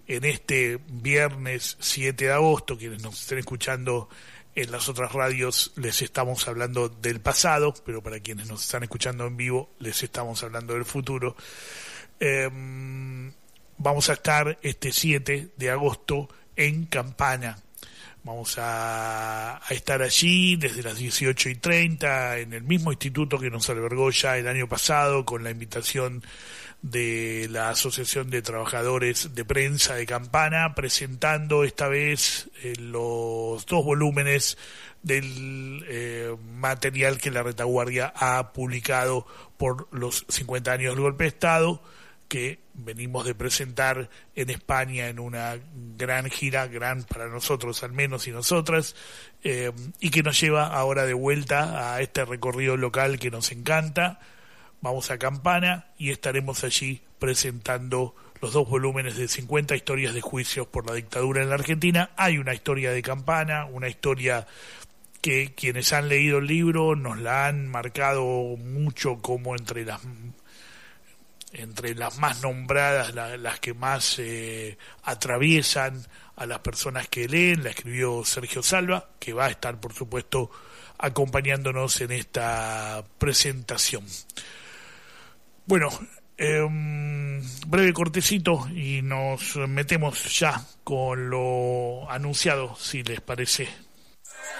en este viernes 7 de agosto. Quienes nos estén escuchando en las otras radios les estamos hablando del pasado, pero para quienes nos están escuchando en vivo les estamos hablando del futuro. Vamos a estar este 7 de agosto en Campana. Vamos a estar allí desde las 18:30 en el mismo instituto que nos albergó ya el año pasado, con la invitación de la Asociación de Trabajadores de Prensa de Campana, presentando esta vez los 2 volúmenes del material que la Retaguardia ha publicado por los 50 años del golpe de Estado, que venimos de presentar en España en una gran gira, gran para nosotros al menos y nosotras, y que nos lleva ahora de vuelta a este recorrido local que nos encanta. Vamos a Campana y estaremos allí presentando los 2 volúmenes de 50 historias de juicios por la dictadura en la Argentina. Hay una historia de Campana, una historia que quienes han leído el libro nos la han marcado mucho como entre las más nombradas, las que más atraviesan a las personas que leen. La escribió Sergio Salva, que va a estar, por supuesto, acompañándonos en esta presentación. Bueno, breve cortecito y nos metemos ya con lo anunciado, si les parece.